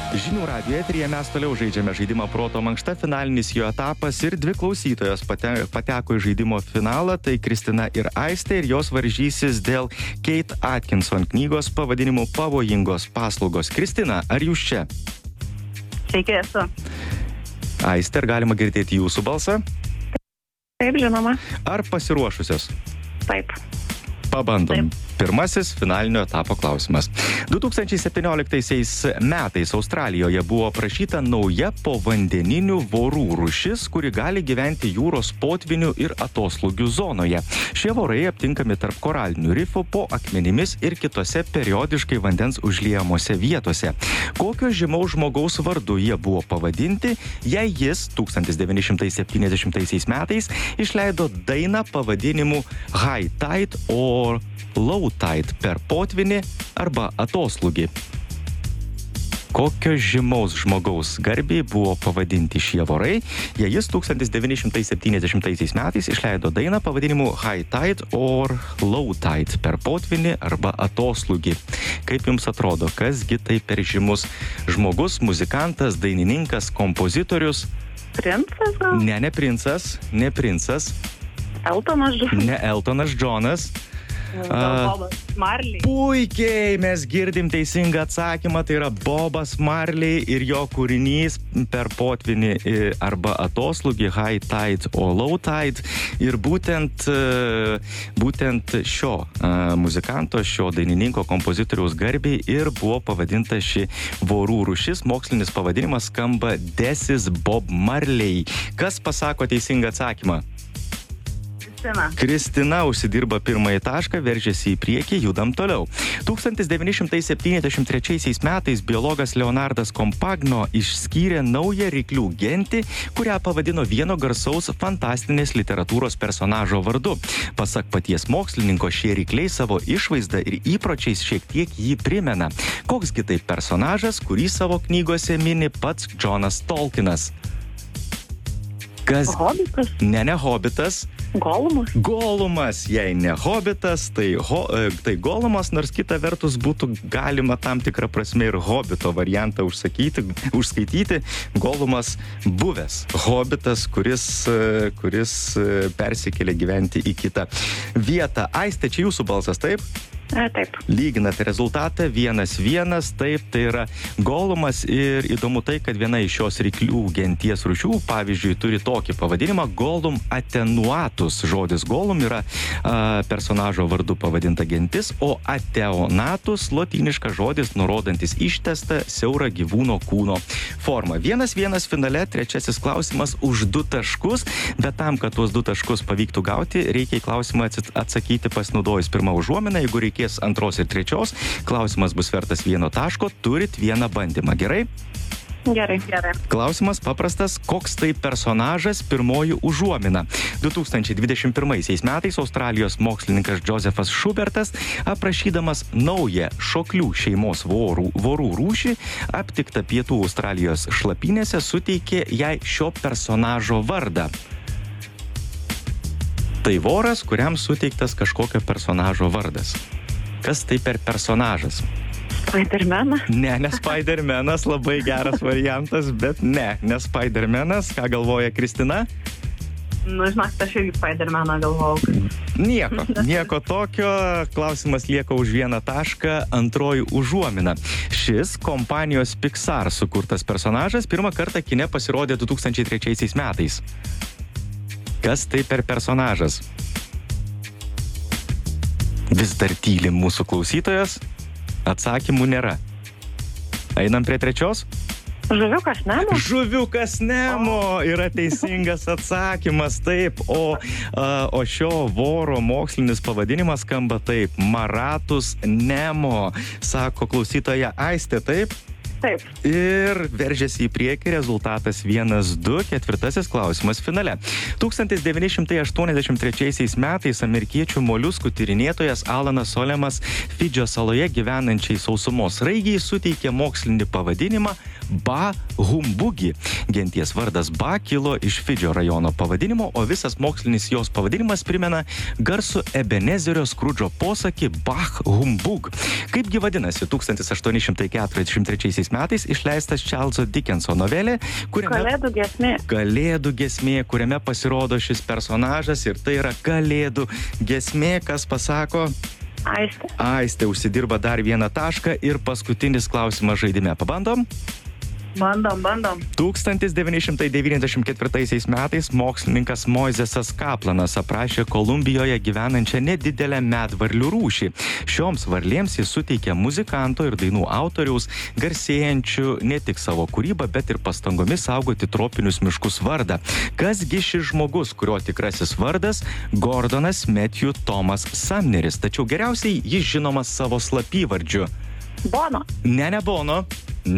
Žinių radijo eteryje mes toliau žaidžiame žaidimą Proto mankšta, finalinis jo etapas ir dvi klausytojos pateko į žaidimo finalą, tai Kristina ir Aistė, ir jos varžysis dėl Kate Atkinson knygos pavadinimu Pavojingos paslaugos. Kristina, ar jūs čia? Sveiki, esu. Aistė, ar galima girdėti jūsų balsą? Taip, žinoma. Ar pasiruošusios? Taip. Pabandom. Taip. Pirmasis finalinio etapo klausimas. 2017 metais Australijoje buvo aprašyta nauja povandeninių vorų rūšis, kuri gali gyventi jūros potvinių ir atoslūgių zonoje. Šie vorai aptinkami tarp koralinių rifų, po akmenimis ir kitose periodiškai vandens užliejamuose vietose. Kokio žymaus žmogaus vardu jie buvo pavadinti, jei jis 1970 metais išleido dainą pavadinimu High Tide or Low Tide per potvinį arba atoslūgį. Kokio žymaus žmogaus garbei buvo pavadinti šie vorai, jei jis 1970 metais išleido dainą pavadinimu High Tide or Low Tide per potvinį arba atoslūgį. Kaip jums atrodo, kasgi tai per žymus žmogus, muzikantas, dainininkas, kompozitorius? Princas gal? Ne princas, ne princas. Eltonas Džonas? Ne Eltonas Džonas. Bobas Marley. Puikiai, mes girdim teisingą atsakymą, tai yra Bobas Marley ir jo kūrinys per potvinį arba atoslūgį High Tide o Low Tide. Ir būtent šio muzikanto, šio dainininko, kompozitoriaus garbei ir buvo pavadinta ši vorų rūšis. Mokslinis pavadinimas skamba This is Bob Marley. Kas pasako teisingą atsakymą? Kristina užsidirba pirmąjį tašką, veržiasi į priekį, judam toliau. 1973 metais biologas Leonardas Kompagno išskyrė naują ryklių gentį, kurią pavadino vieno garsaus fantastinės literatūros personažo vardu. Pasak paties mokslininko, šie rykliai savo išvaizdą ir įpročiais šiek tiek jį primena. Koksgi tai personažas, kurį savo knygose mini pats Jonas Tolkienas? Hobitas? Ne Hobitas. Golumas? Golumas, jei ne Hobitas, tai Golumas, nors kita vertus būtų galima tam tikrą prasme ir Hobito variantą užskaityti. Golumas buvęs Hobitas, kuris persikėlė gyventi į kitą vietą. Aistė, čia jūsų balsas, taip? Taip. Lyginate rezultatą 1-1, taip, tai yra Golumas ir įdomu tai, kad viena iš šios ryklių genties rūšių, pavyzdžiui, turi tokį pavadinimą Golum attenuatus. Žodis Golum yra personažo vardu pavadinta gentis, o attenuatus lotyniškas žodis, nurodantis ištestą siaurą gyvūno kūno formą. 1-1 finale, trečiasis klausimas už 2 taškus, bet tam, kad tuos 2 taškus pavyktų gauti, reikia į klausimą atsakyti pasinaudojus pirmą užuominą. Jeigu reikės antros ir trečios, klausimas bus vertas 1 taško, turit 1 bandymą. Gerai? Gerai. Klausimas paprastas, koks tai personažas, pirmoji užuomina. 2021 metais Australijos mokslininkas Josephas Schubertas, aprašydamas naują šoklių šeimos vorų rūšį, aptiktą pietų Australijos šlapynėse, suteikė jai šio personažo vardą. Tai voras, kuriam suteiktas kažkokio personažo vardas. Kas tai per personažas? Spidermanas? Ne Spidermanas, labai geras variantas, bet ne Spidermanas. Ką galvoja Kristina? Žinok, aš irgi Spidermaną galvojau. Nieko tokio. Klausimas lieka už 1 tašką, antroji užuomina. Šis kompanijos Pixar sukurtas personažas pirmą kartą kine pasirodė 2003 metais. Kas tai per personažas? Vis dar tyli mūsų klausytojas. Atsakymų nėra. Einam prie trečios? Žuviukas Nemo? Žuviukas Nemo yra teisingas atsakymas, taip. O šio voro mokslinis pavadinimas skamba taip. Maratus Nemo, sako klausytoja Aistė, taip? Taip. Ir veržiasi į priekį, rezultatas 1-2, ketvirtasis klausimas finale. 1983 metais amerikiečių moliuskų tyrinėtojas Alanas Solemas Fidžio saloje gyvenančiai sausumos sraigiai suteikė mokslinį pavadinimą Ba humbugi. Genties vardas Ba kilo iš Fidžio rajono pavadinimo, o visas mokslinis jos pavadinimas primena garsų Ebenezerio Skrudžo posakį Bach humbug. Kaipgi vadinasi 1843 metais išleistas Čarlzo Dickenso novelė, Kalėdų giesmė, kuriame pasirodo šis personažas ir tai yra Kalėdų giesmė, kas pasako? Aistė užsidirba dar vieną tašką ir paskutinis klausimas žaidime. Pabandom? Bandom. 1994 metais mokslininkas Moizesas Kaplanas aprašė Kolumbijoje gyvenančią nedidelę medvarlių rūšį. Šioms varlėms jis suteikė muzikanto ir dainų autoriaus, garsėjančių ne tik savo kūrybą, bet ir pastangomis saugoti tropinius miškus vardą. Kasgi šis žmogus, kurio tikrasis vardas Gordonas Matthew Thomas Sumneris, tačiau geriausiai jis žinomas savo slapyvardžiu. Bono. Ne Bono.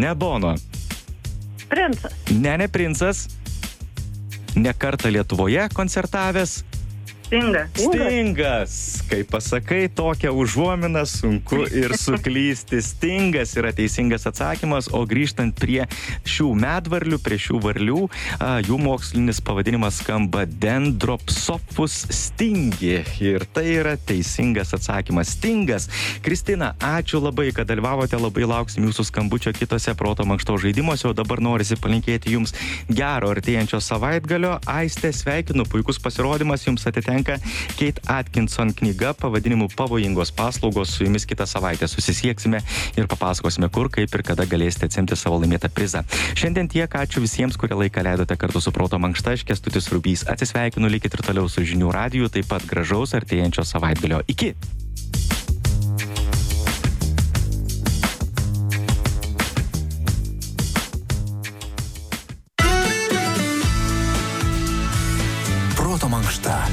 Princas. Ne princas. Ne kartą Lietuvoje koncertavęs. Stingas. Kai pasakai tokią užuominą, sunku ir suklysti. Stingas yra teisingas atsakymas, o grįžtant prie šių medvarlių, prie šių varlių, jų mokslinis pavadinimas skamba Dendropsophus stingi. Ir tai yra teisingas atsakymas. Stingas. Kristina, ačiū labai, kad dalyvavote, labai lauksim jūsų skambučio kitose proto mankštos žaidimuose, o dabar norisi palinkėti jums gero artėjančio savaitgalio. Aiste, sveikinu, puikus pasirodymas jums atitenka. Kate Atkinson knyga pavadinimu Pavojingos paslaugos. Su jumis kitą savaitę susisieksime ir papasakosime, kur, kaip ir kada galėsite atsimti savo laimėtą prizą. Šiandien tiek, ačiū visiems, kurie laiką leidote kartu su Proto mankšta. Aš Kęstutis Rubys atsisveikinu, likit ir toliau su Žinių radiju, taip pat gražaus artėjančio savaitgalio. Iki! Mankšta.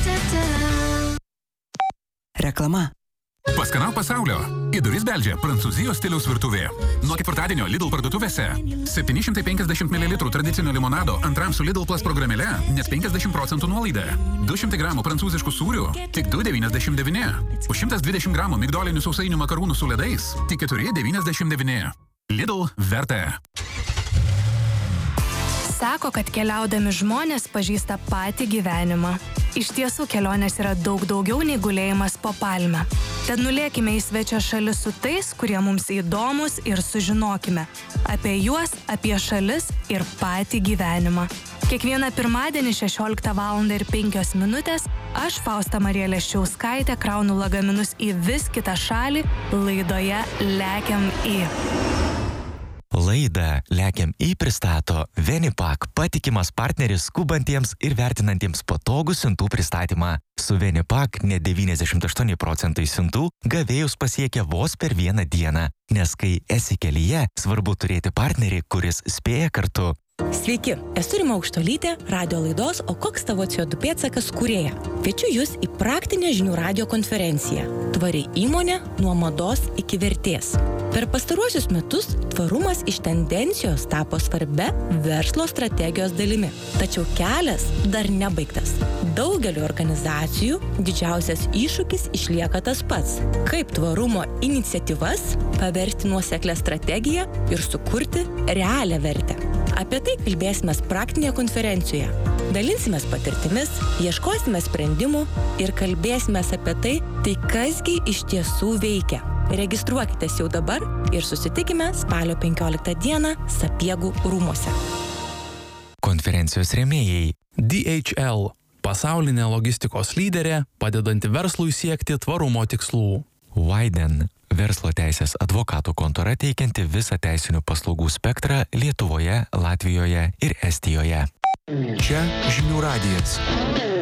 Reklama. Paskanauk pasaulio. Į duris beldžia Prancūzijos stiliaus virtuvė. Nuo ketvirtadienio Lidl parduotuvėse 750 ml tradicinio limonado antram su Lidl Plus programėle net 50% nuolaida. 200 gramų prancūziškų sūrių tik 2,99. Už 120 gramų migdolinių sausainių makarūnų su ledais tik 4,99. Lidl verta. Sako, kad keliaudami žmonės pažįsta patį gyvenimą. Iš tiesų, kelionės yra daug daugiau nei gulėjimas po palme. Tad nulėkime į svečio šalis su tais, kurie mums įdomus ir sužinokime apie juos, apie šalis ir patį gyvenimą. Kiekvieną pirmadienį 16:05 aš, Fausta Marija Leščiauskaitė, kraunu lagaminus į vis kitą šalį laidoje Lekiam į. Laidą Lekiam į pristato Venipak, patikimas partneris skubantiems ir vertinantiems patogų siuntų pristatymą. Su Venipak net 98% siuntų gavėjus pasiekia vos per vieną dieną, nes kai esi kelyje, svarbu turėti partnerį, kuris spėja kartu. Sveiki, esu Rima Aukštolytė, radio laidos O koks tavo CO2 pėdsakas kūrėja. Kviečiu jūs į praktinę Žinių radijo konferenciją Tvari įmonė nuo mados iki vertės. Per pastaruosius metus tvarumas iš tendencijos tapo svarbia verslo strategijos dalimi. Tačiau kelias dar nebaigtas. Daugeliu organizacijų didžiausias iššūkis išlieka tas pats. Kaip tvarumo iniciatyvas paversti nuoseklią strategiją ir sukurti realią vertę. Apie tai kalbėsime praktinėje konferencijoje. Dalinsimės patirtimis, ieškosime sprendimų ir kalbėsime apie tai kasgi iš tiesų veikia. Registruokitės jau dabar ir susitikime spalio 15 dieną Sapiegų rūmuose. Konferencijos rėmėjai DHL – pasaulinė logistikos lyderė, padedanti verslui siekti tvarumo tikslų. Widen – verslo teisės advokatų kontora teikianti visą teisinių paslaugų spektrą Lietuvoje, Latvijoje ir Estijoje. Čia Žinių radijas.